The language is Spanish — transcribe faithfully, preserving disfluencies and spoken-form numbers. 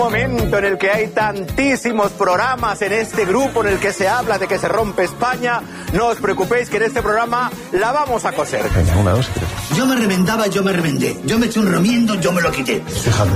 momento en el que hay tantísimos programas en este grupo en el que se habla de que se rompe España, no os preocupéis que en este programa la vamos a coser. Venga, una, dos, tres. Yo me reventaba, yo me reventé. Yo me eché un romiendo, yo me lo quité. Fíjate.